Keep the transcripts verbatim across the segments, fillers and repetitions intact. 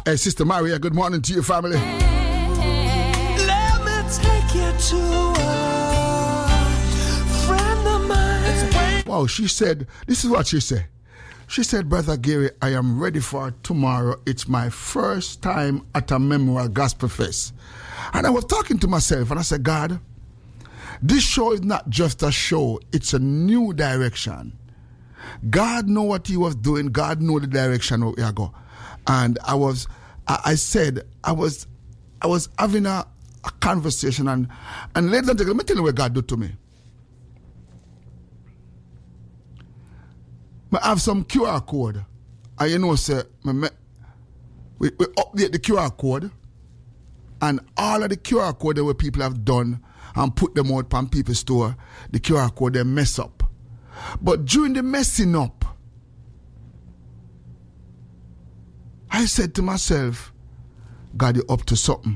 Hey, Sister Maria, good morning to your family. Let me take you to a friend of mine. Wow, she said, this is what she said. She said, Brother Gary, I am ready for tomorrow. It's my first time at a Memorial Gospel Fest. And I was talking to myself and I said, God, this show is not just a show, it's a new direction. God know what he was doing. God know the direction where we are going. And I was, I, I said, I was, I was having a, a conversation, and and ladies and gentlemen, let me tell you what God did to me. I have some Q R code, and you know, say, we, we update the Q R code, and all of the Q R code that where people have done and put them out on people's store, the Q R code they mess up. But during the messing up, I said to myself, God, you're up to something.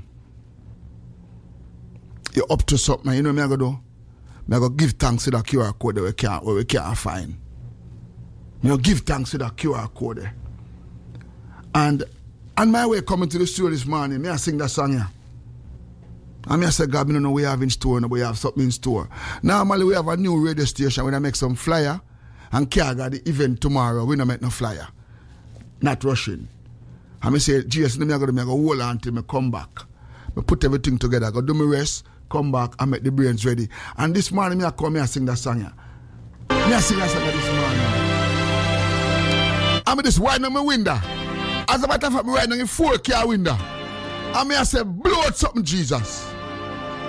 You're up to something. You know what I'm going to do? I'm going to give thanks to that Q R code that we can't, where we can't find. I'm going to give thanks to that Q R code there. And on my way coming to the studio this morning, me I sing that song here. And me I said, God, we don't know we have in store, no, we have something in store. Normally we have a new radio station where I make some flyer, and Kiaga, the event tomorrow, we don't make no flyer. Not rushing. And I say, Jesus, I'm going to make a hold on until I come back. I put everything together, I go do my rest, come back, and make the brains ready. And this morning, me I come here and sing that song here. Me I sing that song this morning. I'm just winding my window. As a matter of fact, I'm riding in four car window. And me I say, blow out something, Jesus.